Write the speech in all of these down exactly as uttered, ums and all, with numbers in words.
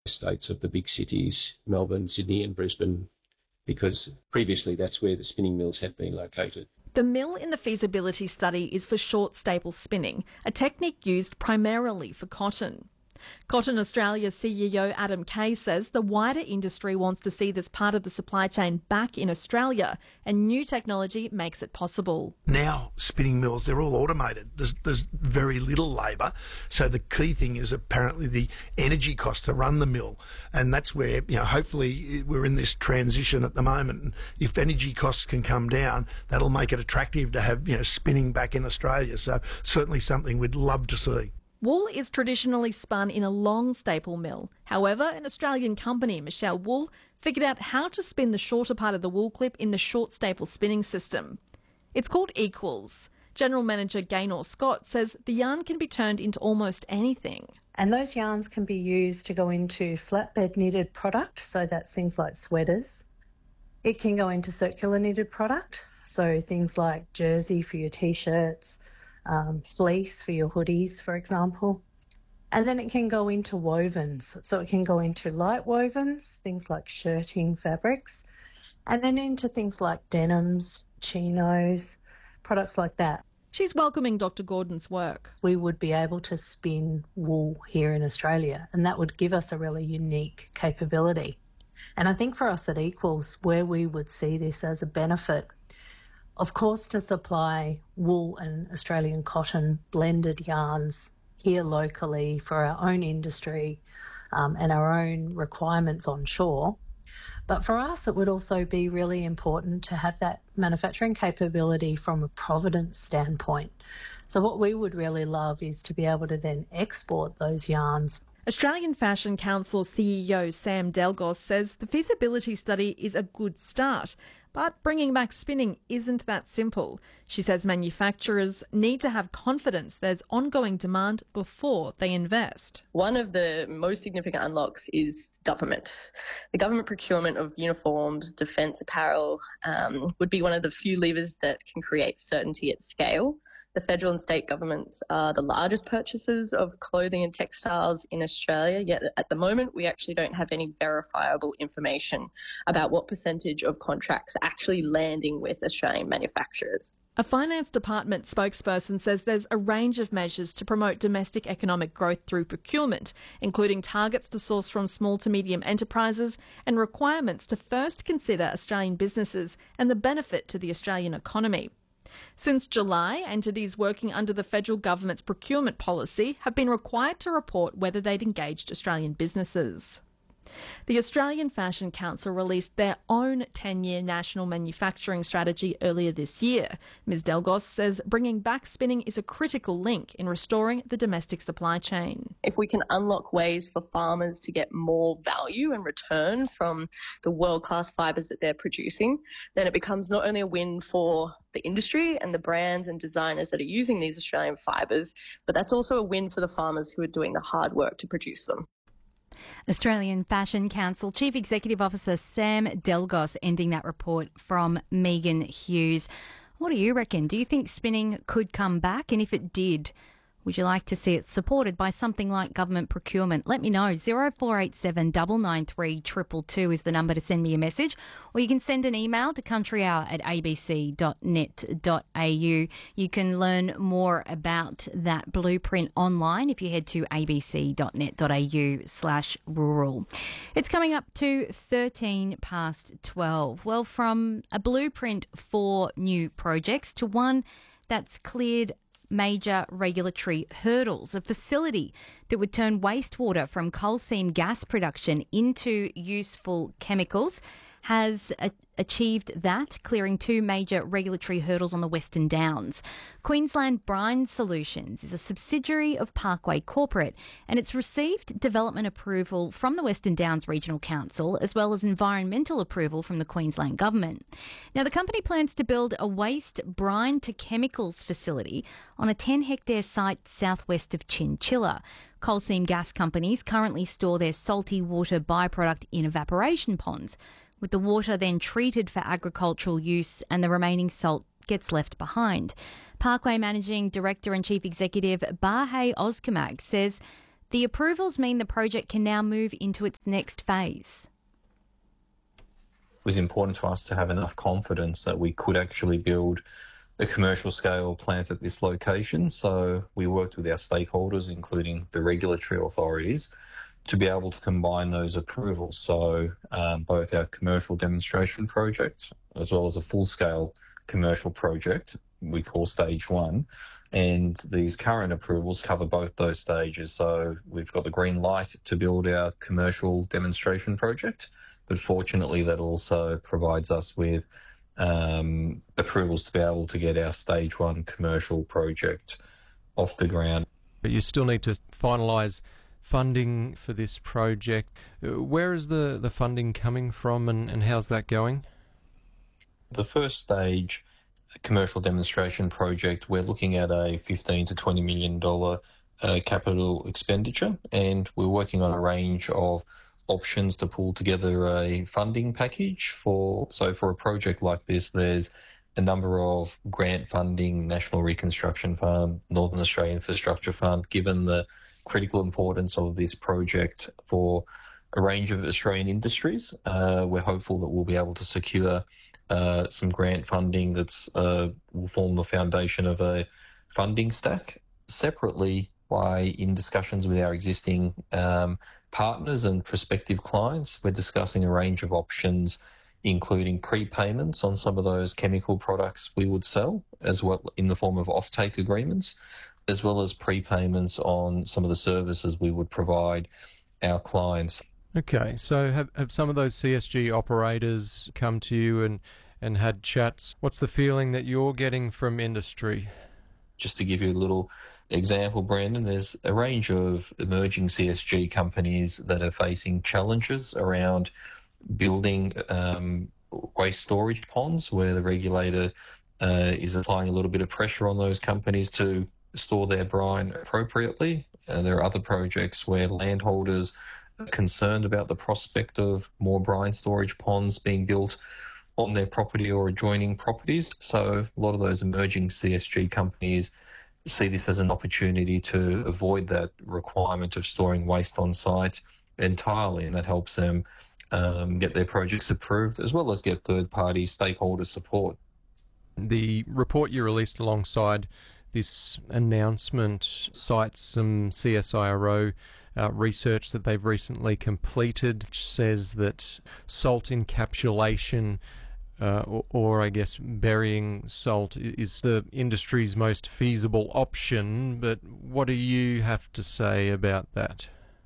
estates of the big cities, Melbourne, Sydney and Brisbane, because previously that's where the spinning mills had been located. The mill in the feasibility study is for short staple spinning, a technique used primarily for cotton. Cotton Australia C E O Adam Kay says the wider industry wants to see this part of the supply chain back in Australia, and new technology makes it possible. Now, spinning mills, they're all automated. There's, there's very little labour. So the key thing is apparently the energy cost to run the mill. And that's where, you know, hopefully we're in this transition at the moment. And if energy costs can come down, that'll make it attractive to have, you know, spinning back in Australia. So certainly something we'd love to see. Wool is traditionally spun in a long staple mill. However, an Australian company, Michelle Wool, figured out how to spin the shorter part of the wool clip in the short staple spinning system. It's called Equals. General Manager Gaynor Scott says the yarn can be turned into almost anything. And those yarns can be used to go into flatbed knitted product, so that's things like sweaters. It can go into circular knitted product, so things like jersey for your T-shirts, Um, fleece for your hoodies, for example. And then it can go into wovens. So it can go into light wovens, things like shirting fabrics, and then into things like denims, chinos, products like that. She's welcoming Doctor Gordon's work. We would be able to spin wool here in Australia, and that would give us a really unique capability. And I think for us at Equals, where we would see this as a benefit, of course, to supply wool and Australian cotton blended yarns here locally for our own industry um, and our own requirements on shore. But for us, it would also be really important to have that manufacturing capability from a provenance standpoint. So what we would really love is to be able to then export those yarns. Australian Fashion Council C E O Sam Delgos says the feasibility study is a good start, but bringing back spinning isn't that simple. She says manufacturers need to have confidence there's ongoing demand before they invest. One of the most significant unlocks is government. The government procurement of uniforms, defence apparel um, would be one of the few levers that can create certainty at scale. The federal and state governments are the largest purchasers of clothing and textiles in Australia, yet at the moment we actually don't have any verifiable information about what percentage of contracts are actually landing with Australian manufacturers. A Finance Department spokesperson says there's a range of measures to promote domestic economic growth through procurement, including targets to source from small to medium enterprises and requirements to first consider Australian businesses and the benefit to the Australian economy. Since July, entities working under the federal government's procurement policy have been required to report whether they'd engaged Australian businesses. The Australian Fashion Council released their own ten-year national manufacturing strategy earlier this year. Miz Delgos says bringing back spinning is a critical link in restoring the domestic supply chain. If we can unlock ways for farmers to get more value and return from the world-class fibres that they're producing, then it becomes not only a win for the industry and the brands and designers that are using these Australian fibres, but that's also a win for the farmers who are doing the hard work to produce them. Australian Fashion Council Chief Executive Officer Sam Delgos ending that report from Megan Hughes. What do you reckon? Do you think spinning could come back? And if it did, would you like to see it supported by something like government procurement? Let me know. zero four eight seven nine nine three two two two is the number to send me a message. Or you can send an email to countryhour at a b c dot net dot a u. You can learn more about that blueprint online if you head to a b c dot net dot a u slash rural. It's coming up to thirteen past twelve. Well, from a blueprint for new projects to one that's cleared major regulatory hurdles, a facility that would turn wastewater from coal seam gas production into useful chemicals has a- achieved that, clearing two major regulatory hurdles on the Western Downs. Queensland Brine Solutions is a subsidiary of Parkway Corporate, and it's received development approval from the Western Downs Regional Council as well as environmental approval from the Queensland Government. Now, the company plans to build a waste brine to chemicals facility on a ten hectare site southwest of Chinchilla. Coal seam gas companies currently store their salty water byproduct in evaporation ponds, with the water then treated for agricultural use and the remaining salt gets left behind. Parkway Managing Director and Chief Executive Bahe Ozkamag says the approvals mean the project can now move into its next phase? It was important to us to have enough confidence that we could actually build a commercial scale plant at this location. So we worked with our stakeholders, including the regulatory authorities, to be able to combine those approvals. So um, both our commercial demonstration project as well as a full-scale commercial project we call stage one. And these current approvals cover both those stages. So we've got the green light to build our commercial demonstration project, but fortunately that also provides us with um, approvals to be able to get our stage one commercial project off the ground. But you still need to finalise funding for this project. Where is the, the funding coming from, and, and how's that going? The first stage commercial demonstration project, we're looking at a fifteen to twenty million dollars uh, capital expenditure, and we're working on a range of options to pull together a funding package for. So for a project like this, there's a number of grant funding, National Reconstruction Fund, Northern Australia Infrastructure Fund. Given the critical importance of this project for a range of Australian industries, uh, we're hopeful that we'll be able to secure uh, some grant funding that's uh, will form the foundation of a funding stack. Separately, by in discussions with our existing um, partners and prospective clients, we're discussing a range of options, including prepayments on some of those chemical products we would sell, as well in the form of offtake agreements, as well as prepayments on some of the services we would provide our clients. Okay, so have, have some of those C S G operators come to you and, and had chats? What's the feeling that you're getting from industry? Just to give you a little example, Brandon, there's a range of emerging C S G companies that are facing challenges around building um, waste storage ponds, where the regulator uh, is applying a little bit of pressure on those companies to store their brine appropriately. Uh, there are other projects where landholders are concerned about the prospect of more brine storage ponds being built on their property or adjoining properties. So a lot of those emerging C S G companies see this as an opportunity to avoid that requirement of storing waste on site entirely, and that helps them um, get their projects approved, as well as get third-party stakeholder support. The report you released alongside this announcement cites some C S I R O uh, research that they've recently completed, which says that salt encapsulation, uh, or, or I guess burying salt, is the industry's most feasible option. But what do you have to say about that?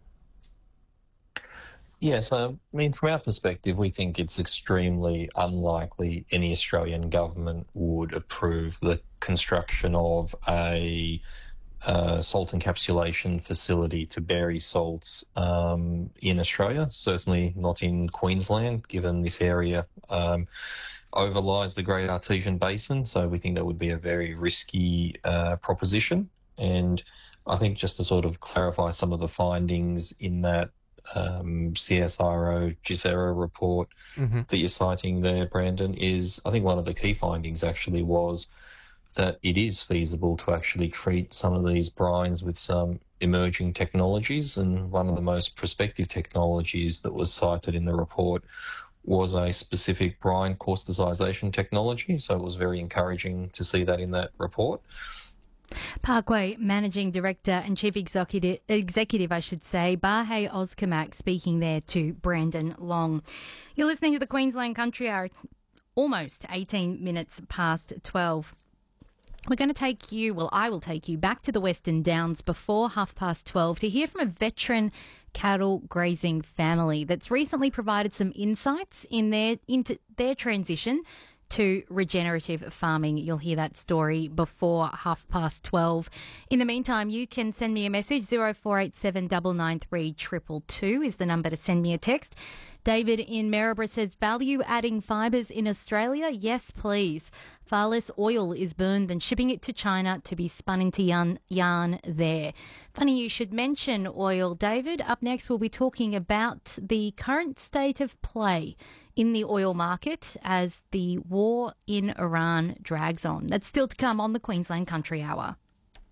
Yes, I mean, from our perspective, we think it's extremely unlikely any Australian government would approve the construction of a uh, salt encapsulation facility to bury salts um, in Australia, certainly not in Queensland, given this area um, overlies the Great Artesian Basin. So we think that would be a very risky uh, proposition. And I think just to sort of clarify some of the findings in that Um, C S I R O GISERA report mm-hmm. that you're citing there, Brandon, is I think one of the key findings actually was that it is feasible to actually treat some of these brines with some emerging technologies, and one of the most prospective technologies that was cited in the report was a specific brine causticization technology. So it was very encouraging to see that in that report. Parkway Managing Director and Chief Executive, Executive, I should say, Bahe Ozkamak, speaking there to Brandon Long. You're listening to the Queensland Country Hour. It's almost eighteen minutes past twelve. We're going to take you, well, I will take you back to the Western Downs before half past twelve to hear from a veteran cattle grazing family that's recently provided some insights in their into their transition to regenerative farming. You'll hear that story before half past twelve. In the meantime, you can send me a message. zero four eight seven nine nine three two two two is the number to send me a text. David in Maryborough says, value-adding fibres in Australia? Yes, please. Far less oil is burned than shipping it to China to be spun into yarn, yarn there. Funny you should mention oil, David. Up next, we'll be talking about the current state of play in the oil market as the war in Iran drags on. That's still to come on the Queensland Country Hour.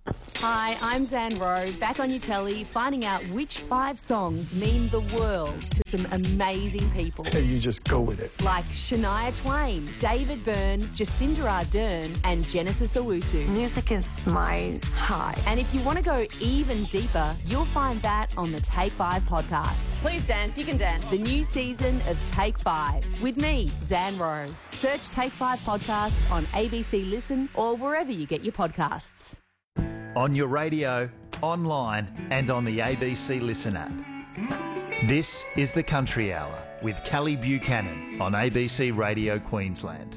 Hi, I'm Zan Rowe, back on your telly, finding out which five songs mean the world to some amazing people. You just go with it. Like Shania Twain, David Byrne, Jacinda Ardern and Genesis Owusu. Music is my high. And if you want to go even deeper, you'll find that on the Take Five podcast. Please dance, you can dance. The new season of Take Five with me, Zan Rowe. Search Take Five podcast on A B C Listen or wherever you get your podcasts. On your radio, online and on the A B C Listen app. This is the Country Hour with Callie Buchanan on A B C Radio Queensland.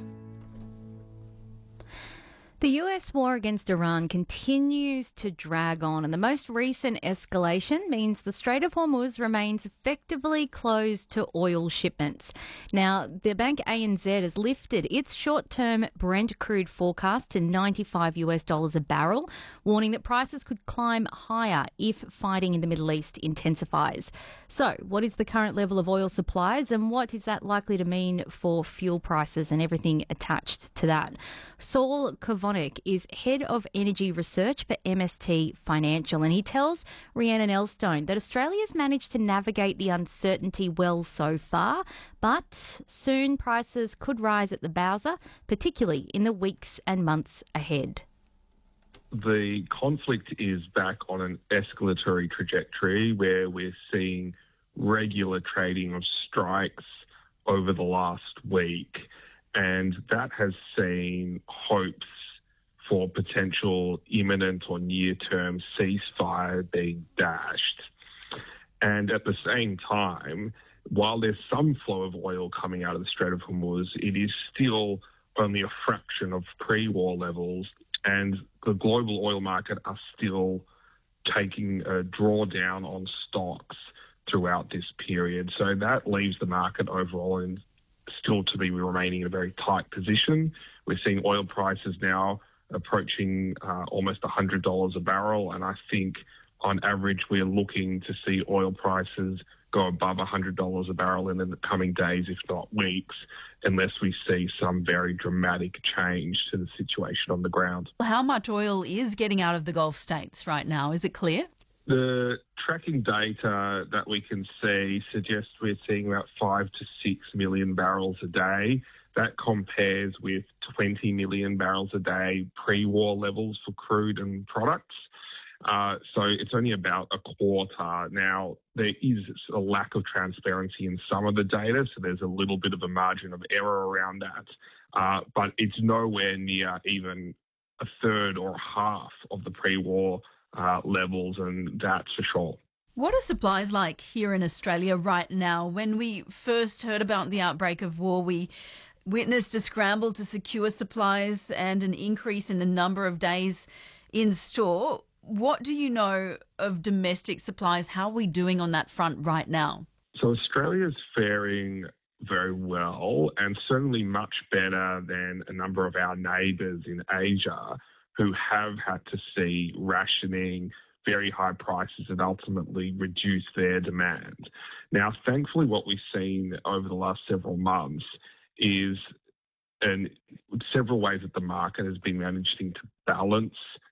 The U S war against Iran continues to drag on, and the most recent escalation means the Strait of Hormuz remains effectively closed to oil shipments. Now, the bank A N Z has lifted its short-term Brent crude forecast to ninety-five US dollars a barrel, warning that prices could climb higher if fighting in the Middle East intensifies. So, what is the current level of oil supplies, and what is that likely to mean for fuel prices and everything attached to that? Saul Kavonik is Head of Energy Research for M S T Financial, and he tells Rhiannon Elstone that Australia's managed to navigate the uncertainty well so far, but soon prices could rise at the bowser, particularly in the weeks and months ahead. The conflict is back on an escalatory trajectory where we're seeing regular trading of strikes over the last week, and that has seen hopes for potential imminent or near-term ceasefire being dashed. And at the same time, while there's some flow of oil coming out of the Strait of Hormuz, it is still only a fraction of pre-war levels, and the global oil market are still taking a drawdown on stocks throughout this period. So that leaves the market overall in still to be remaining in a very tight position. We're seeing oil prices now approaching uh, almost one hundred dollars a barrel, and I think on average we're looking to see oil prices go above one hundred dollars a barrel in the coming days, if not weeks, unless we see some very dramatic change to the situation on the ground. How much oil is getting out of the Gulf states right now? Is it clear? The tracking data that we can see suggests we're seeing about five to six million barrels a day. That compares with twenty million barrels a day pre-war levels for crude and products. Uh, so it's only about a quarter. Now, there is a lack of transparency in some of the data, so there's a little bit of a margin of error around that. Uh, but it's nowhere near even a third or half of the pre-war uh, levels, and that's for sure. What are supplies like here in Australia right now? When we first heard about the outbreak of war, we witnessed a scramble to secure supplies and an increase in the number of days in store. What do you know of domestic supplies? How are we doing on that front right now? So Australia's faring very well, and certainly much better than a number of our neighbours in Asia who have had to see rationing, very high prices, and ultimately reduce their demand. Now, thankfully, what we've seen over the last several months is in several ways that the market has been managing to balance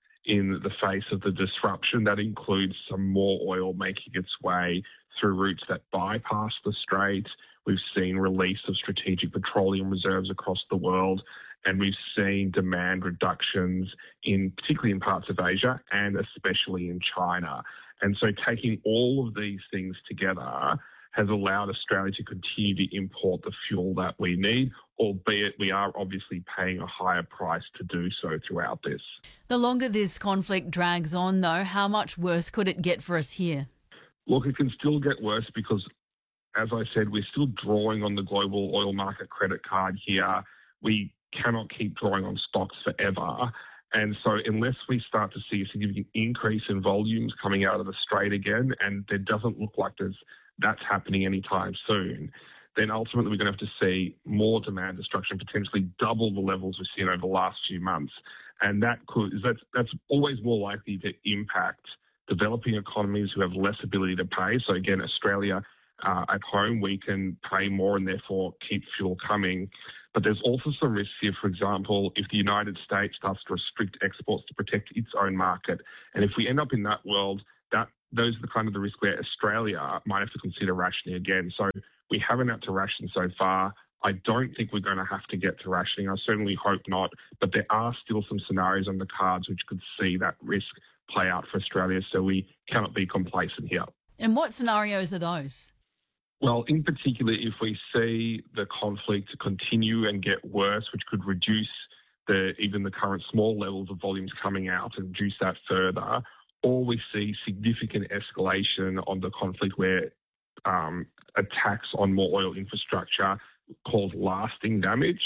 in the face of the disruption. That includes some more oil making its way through routes that bypass the strait. We've seen release of strategic petroleum reserves across the world, and we've seen demand reductions in particularly in parts of Asia and especially in China. And so taking all of these things together has allowed Australia to continue to import the fuel that we need, albeit we are obviously paying a higher price to do so throughout this. The longer this conflict drags on, though, how much worse could it get for us here? Look, it can still get worse because, as I said, we're still drawing on the global oil market credit card here. We cannot keep drawing on stocks forever. And so unless we start to see a significant increase in volumes coming out of the Strait again, and there doesn't look like there's that's happening anytime soon, then ultimately we're going to have to see more demand destruction, potentially double the levels we've seen over the last few months. And that could that's that's always more likely to impact developing economies who have less ability to pay. So again, Australia uh, at home, we can pay more and therefore keep fuel coming. But there's also some risks here, for example, if the United States starts to restrict exports to protect its own market. And if we end up in that world, that those are the kind of the risk where Australia might have to consider rationing again. So we haven't had to ration so far. I don't think we're going to have to get to rationing. I certainly hope not. But there are still some scenarios on the cards which could see that risk play out for Australia. So we cannot be complacent here. And what scenarios are those? Well, in particular, if we see the conflict continue and get worse, which could reduce the even the current small levels of volumes coming out and reduce that further, or we see significant escalation on the conflict where um, attacks on more oil infrastructure cause lasting damage.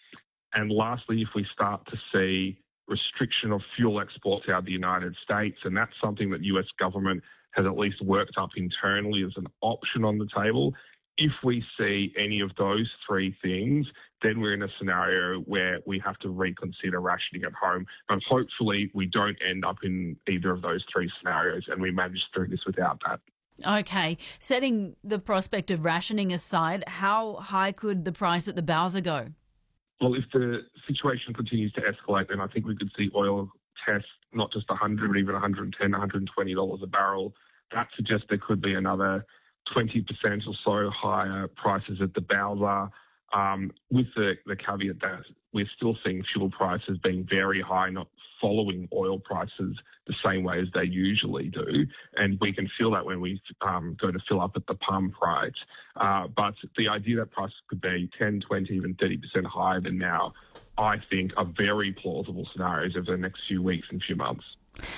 And lastly, if we start to see restriction of fuel exports out of the United States, and that's something that the U S government has at least worked up internally as an option on the table. If we see any of those three things, then we're in a scenario where we have to reconsider rationing at home. And hopefully we don't end up in either of those three scenarios and we manage through this without that. Okay. Setting the prospect of rationing aside, how high could the price at the Bowser go? Well, if the situation continues to escalate, then I think we could see oil test not just one hundred, but even one hundred ten dollars, one hundred twenty dollars a barrel. That suggests there could be another twenty percent or so higher prices at the Bowser, um, with the, the caveat that we're still seeing fuel prices being very high, not following oil prices the same way as they usually do. And we can feel that when we um, go to fill up at the pump, right? Uh, but the idea that prices could be ten, twenty, even thirty percent higher than now, I think are very plausible scenarios over the next few weeks and few months.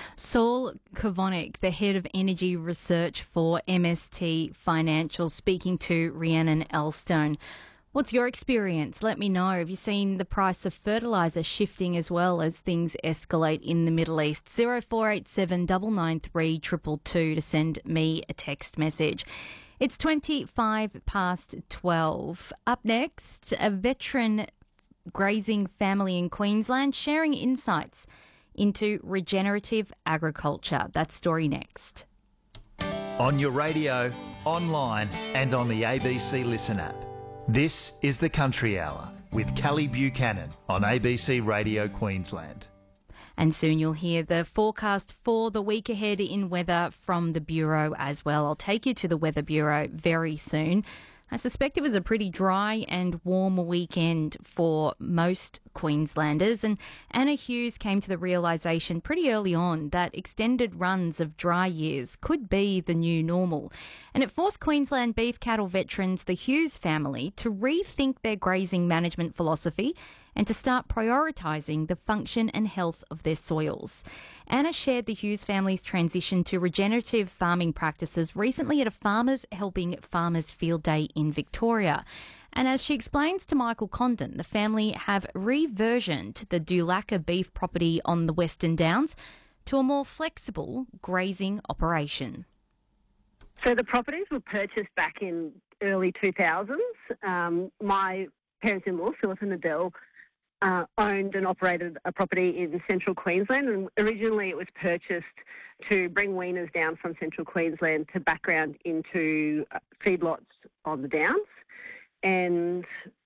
Saul Kavonik, the head of energy research for M S T Financial, speaking to Rhiannon Elstone. What's your experience? Let me know. Have you seen the price of fertiliser shifting as well as things escalate in the Middle East? zero four eight seven nine nine three two two two to send me a text message. It's twenty-five past twelve. Up next, a veteran grazing family in Queensland sharing insights into regenerative agriculture. That story next. On your radio, online and on the A B C Listen app. This is the Country Hour with Callie Buchanan on A B C Radio Queensland. And soon you'll hear the forecast for the week ahead in weather from the Bureau as well. I'll take you to the Weather Bureau very soon. I suspect it was a pretty dry and warm weekend for most Queenslanders, and Anna Hughes came to the realisation pretty early on that extended runs of dry years could be the new normal. And it forced Queensland beef cattle veterans, the Hughes family, to rethink their grazing management philosophy and to start prioritising the function and health of their soils. Anna shared the Hughes family's transition to regenerative farming practices recently at a Farmers Helping Farmers Field Day in Victoria. And as she explains to Michael Condon, the family have reversioned the Dulacca beef property on the Western Downs to a more flexible grazing operation. So the properties were purchased back in early two thousands. Um, my parents-in-law, Philip and Adele, Uh, owned and operated a property in central Queensland, and originally it was purchased to bring weaners down from central Queensland to background into uh, feedlots on the Downs, and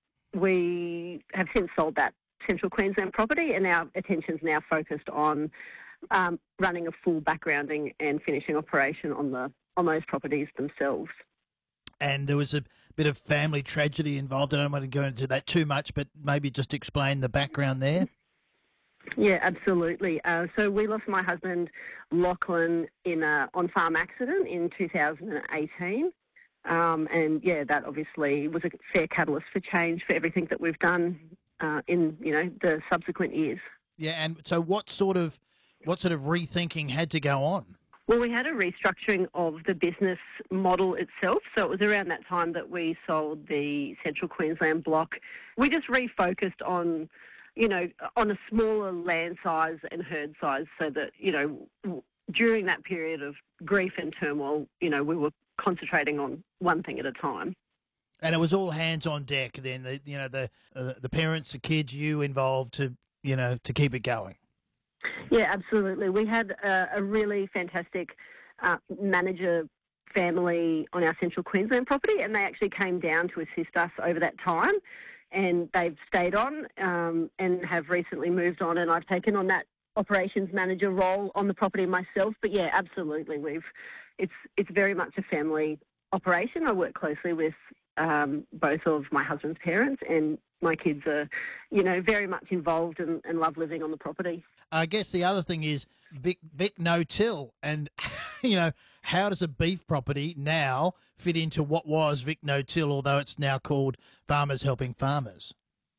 we have since sold that central Queensland property, and our attention's now focused on um, running a full backgrounding and finishing operation on the on those properties themselves. And there was a bit of family tragedy involved. I don't want to go into that too much, but maybe just explain the background there. Yeah, absolutely. Uh, so we lost my husband, Lachlan, in a on-farm accident in two thousand eighteen. Um, and, yeah, that obviously was a fair catalyst for change for everything that we've done uh, in, you know, the subsequent years. Yeah, and so what sort of what sort of rethinking had to go on? Well, we had a restructuring of the business model itself. So it was around that time that we sold the Central Queensland block. We just refocused on, you know, on a smaller land size and herd size so that, you know, during that period of grief and turmoil, you know, we were concentrating on one thing at a time. And it was all hands on deck then, the, you know, the uh, the parents, the kids, you involved to, you know, to keep it going. Yeah, absolutely. We had a, a really fantastic uh, manager family on our Central Queensland property, and they actually came down to assist us over that time. and they've stayed on um, and have recently moved on, and I've taken on that operations manager role on the property myself. But yeah, absolutely, we've it's it's very much a family operation. I work closely with um, both of my husband's parents, and my kids are, you know, very much involved and, and love living on the property. I guess the other thing is Vic, Vic No-Till, and, you know, how does a beef property now fit into what was Vic No-Till, although it's now called Farmers Helping Farmers?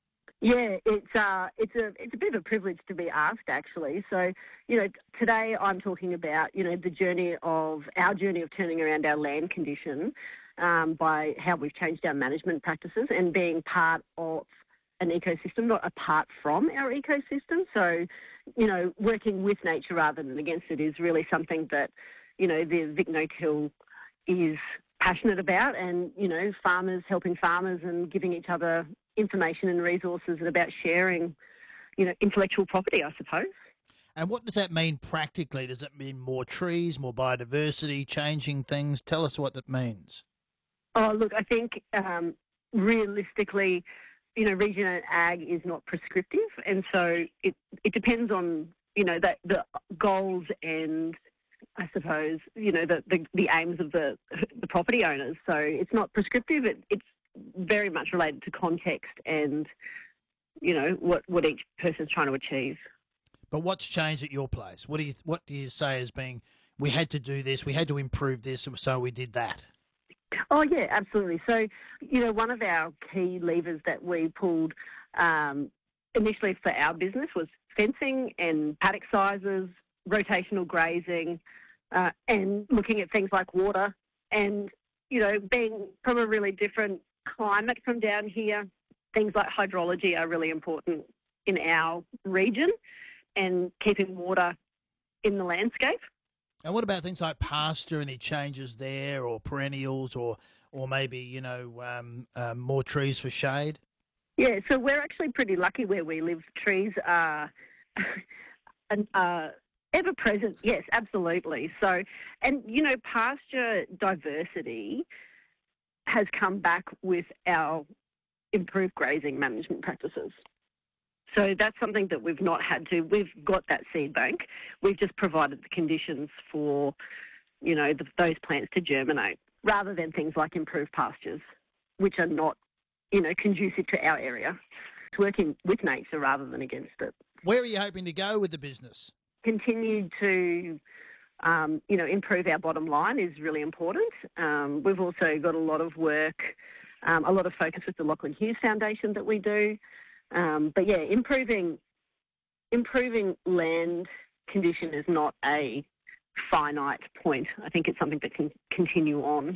Yeah, it's uh, it's a it's a bit of a privilege to be asked, actually. So, you know, today I'm talking about, you know, the journey of our journey of turning around our land condition um, by how we've changed our management practices and being part of an ecosystem, not apart from our ecosystem. So, you know, working with nature rather than against it is really something that, you know, the Vic No-Till is passionate about, and, you know, farmers helping farmers and giving each other information and resources, and about sharing, you know, intellectual property, I suppose. And what does that mean practically? Does it mean more trees, more biodiversity, changing things? Tell us what it means. Oh, look, I think um, realistically, you know, regional ag is not prescriptive, and so it it depends on, you know, that the goals and, I suppose, you know, the, the, the aims of the the property owners. So it's not prescriptive. It, it's very much related to context and, you know, what, what each person's trying to achieve. But what's changed at your place? What do you what do you say as being, we had to do this, we had to improve this, so we did that? Oh, yeah, absolutely. So, you know, one of our key levers that we pulled um, initially for our business was fencing and paddock sizes, rotational grazing, uh, and looking at things like water. And, you know, being from a really different climate from down here, things like hydrology are really important in our region, and keeping water in the landscape. And what about things like pasture? Any changes there, or perennials, or or maybe, you know, um, um, more trees for shade? Yeah, so we're actually pretty lucky where we live. Trees are uh, ever present. Yes, absolutely. So, and you know, pasture diversity has come back with our improved grazing management practices. So that's something that we've not had to. We've got that seed bank. We've just provided the conditions for, you know, the, those plants to germinate, rather than things like improved pastures, which are not, you know, conducive to our area. It's working with nature rather than against it. Where are you hoping to go with the business? Continue to, um, you know, improve our bottom line is really important. Um, we've also got a lot of work, um, a lot of focus with the Lachlan Hughes Foundation that we do. Um, but yeah, improving improving land condition is not a finite point. I think it's something that can continue on.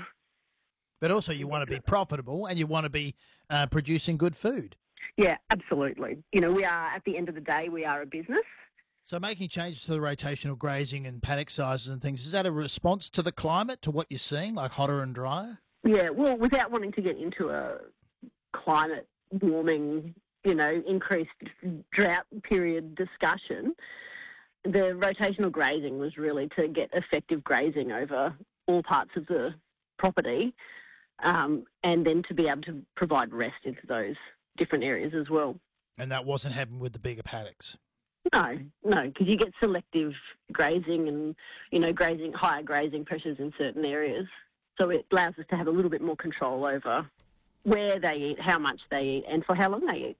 But also you want to be profitable, and you want to be uh, producing good food. Yeah, absolutely. You know, we are, at the end of the day, we are a business. So making changes to the rotational grazing and paddock sizes and things, is that a response to the climate, to what you're seeing, like hotter and drier? Yeah, well, without wanting to get into a climate warming, you know, increased drought period discussion, the rotational grazing was really to get effective grazing over all parts of the property, um, and then to be able to provide rest into those different areas as well. And that wasn't happening with the bigger paddocks? No, no, because you get selective grazing and, you know, grazing, higher grazing pressures in certain areas. So it allows us to have a little bit more control over where they eat, how much they eat, and for how long they eat.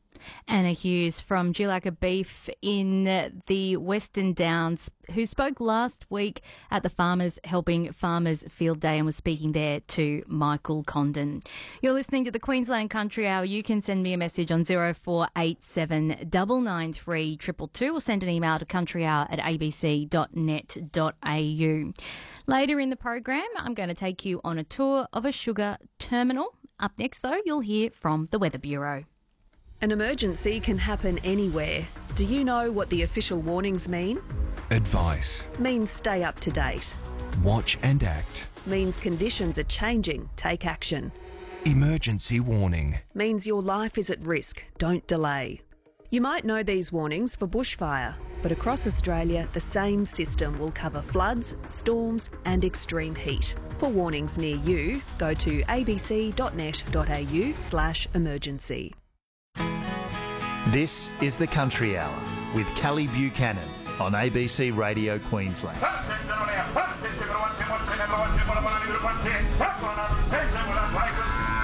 Anna Hughes from Gilaka Beef in the Western Downs, who spoke last week at the Farmers Helping Farmers Field Day and was speaking there to Michael Condon. You're listening to the Queensland Country Hour. You can send me a message on zero four eight seven nine nine three two two two or send an email to countryhour at a b c dot net dot a u. Later in the program, I'm going to take you on a tour of a sugar terminal. Up next, though, you'll hear from the Weather Bureau. An emergency can happen anywhere. Do you know what the official warnings mean? Advice. Means stay up to date. Watch and act. Means conditions are changing. Take action. Emergency warning. Means your life is at risk. Don't delay. You might know these warnings for bushfire. But across Australia, the same system will cover floods, storms and extreme heat. For warnings near you, go to abc.net.au slash emergency. This is The Country Hour with Callie Buchanan on A B C Radio Queensland.